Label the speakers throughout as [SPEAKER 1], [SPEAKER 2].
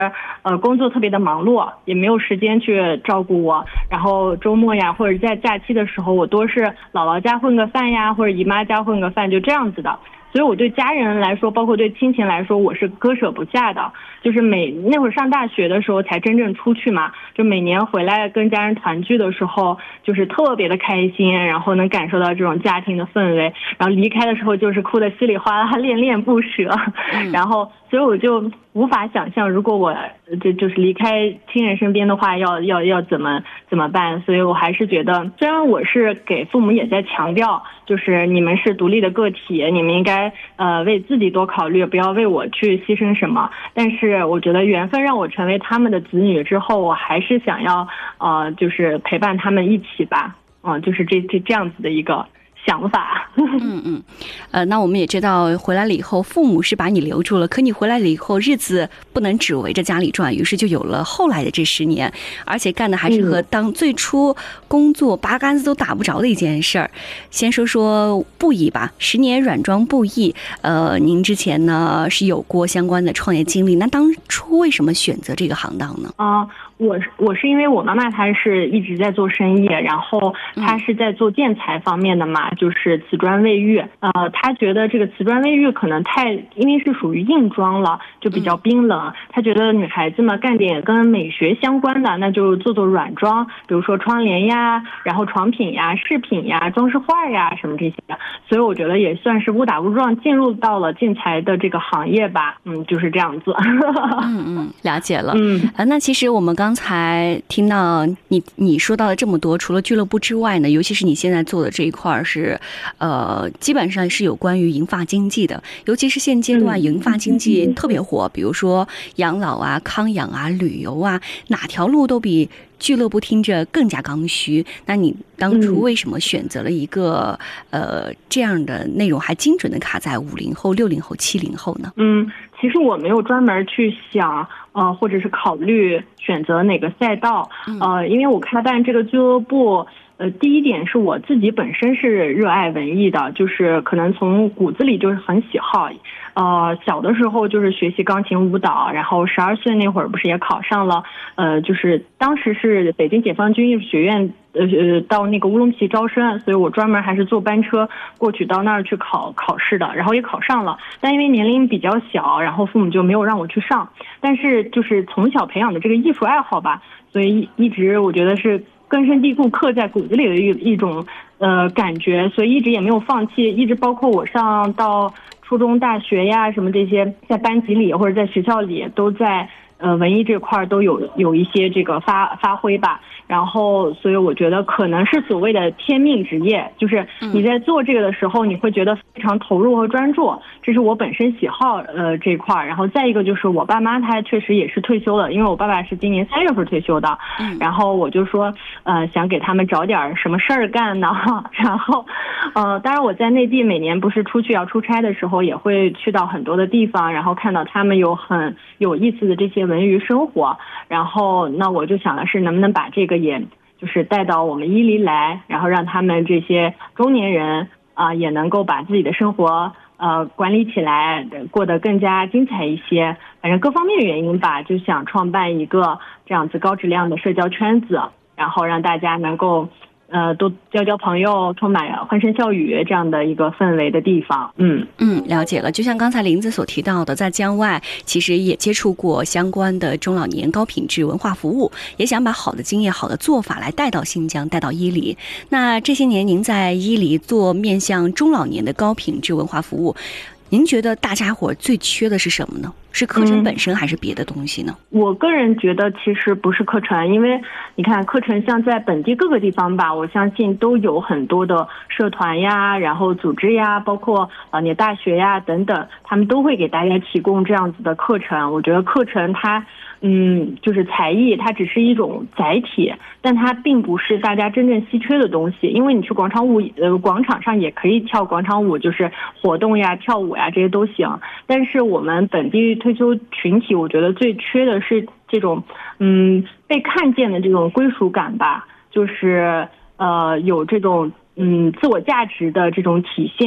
[SPEAKER 1] 工作特别的忙碌，也没有时间去照顾我。然后周末呀，或者在假期的时候，我多是姥姥家混个饭呀，或者姨妈家混个饭，就这样子的。所以我对家人来说，包括对亲情来说，我是割舍不下的。就是那会儿上大学的时候才真正出去嘛，就每年回来跟家人团聚的时候，就是特别的开心，然后能感受到这种家庭的氛围。然后离开的时候就是哭得稀里哗啦，恋恋不舍。然后所以我就无法想象，如果我就是离开亲人身边的话，要怎么办。所以我还是觉得，虽然我是给父母也在强调，就是你们是独立的个体，你们应该为自己多考虑，不要为我去牺牲什么。但是我觉得缘分让我成为他们的子女之后，我还是想要就是陪伴他们一起吧。就是这样子的一个想法。
[SPEAKER 2] 那我们也知道回来了以后父母是把你留住了，可你回来了以后日子不能只围着家里转，于是就有了后来的这10年，而且干的还是和当最初工作八竿子都打不着的一件事儿。先说说布艺吧，10年软装布艺，您之前呢是有过相关的创业经历，那当初为什么选择这个行当呢？
[SPEAKER 1] 我是因为我妈妈她是一直在做生意，然后她是在做建材方面的嘛，就是瓷砖卫浴。她觉得这个瓷砖卫浴可能因为是属于硬装了，就比较冰冷。她觉得女孩子嘛，干点跟美学相关的，那就做软装，比如说窗帘呀，然后床品呀、饰品呀、装饰画呀什么这些的。所以我觉得也算是误打误撞进入到了建材的这个行业吧。就是这样子。
[SPEAKER 2] 了解了。那其实我们刚才听到你说到了这么多，除了俱乐部之外呢，尤其是你现在做的这一块是基本上是有关于银发经济的，尤其是现阶段银发经济特别火，比如说养老啊、康养啊、旅游啊，哪条路都比俱乐部听着更加刚需。那你当初为什么选择了一个这样的内容，还精准的卡在50后、60后、70后呢？
[SPEAKER 1] 其实我没有专门去想或者是考虑选择哪个赛道。因为我开办这个俱乐部，第一点是我自己本身是热爱文艺的，就是可能从骨子里就是很喜好。小的时候就是学习钢琴舞蹈，然后12岁那会儿不是也考上了，就是当时是北京解放军艺术学院到那个乌鲁木齐招生，所以我专门还是坐班车过去到那儿去考试的，然后也考上了。但因为年龄比较小，然后父母就没有让我去上。但是就是从小培养的这个艺术爱好吧，所以一直我觉得是根深蒂固刻在骨子里的一种感觉，所以一直也没有放弃，一直包括我上到初中、大学呀什么这些，在班级里或者在学校里都在文艺这块都有一些这个发挥吧。然后所以我觉得可能是所谓的天命职业，就是你在做这个的时候你会觉得非常投入和专注，这是我本身喜好这一块。然后再一个就是我爸妈他确实也是退休了，因为我爸爸是今年3月份退休的。然后我就说想给他们找点什么事儿干呢。然后当然我在内地每年不是出去要出差的时候，也会去到很多的地方，然后看到他们有很有意思的这些文娱生活。然后那我就想的是能不能把这个也就是带到我们伊犁来，然后让他们这些中年人也能够把自己的生活管理起来，过得更加精彩一些。反正各方面的原因吧，就想创办一个这样子高质量的社交圈子，然后让大家能够多交朋友，充满欢声笑语这样的一个氛围的地方。
[SPEAKER 2] 了解了。就像刚才林子所提到的，在江外其实也接触过相关的中老年高品质文化服务，也想把好的经验、好的做法来带到新疆，带到伊犁。那这些年您在伊犁做面向中老年的高品质文化服务，您觉得大家伙最缺的是什么呢？是课程本身还是别的东西呢？
[SPEAKER 1] 我个人觉得其实不是课程，因为你看课程像在本地各个地方吧，我相信都有很多的社团呀，然后组织呀，包括你大学呀等等，他们都会给大家提供这样子的课程。我觉得课程它就是才艺，它只是一种载体，但它并不是大家真正稀缺的东西。因为你去广场上也可以跳广场舞，就是活动呀、跳舞呀这些都行。但是我们本地退休群体，我觉得最缺的是这种被看见的这种归属感吧，就是有这种自我价值的这种体现。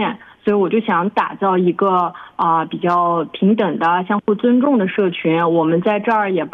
[SPEAKER 1] 所以我就想打造一个比较平等的、相互尊重的社群。我们在这儿也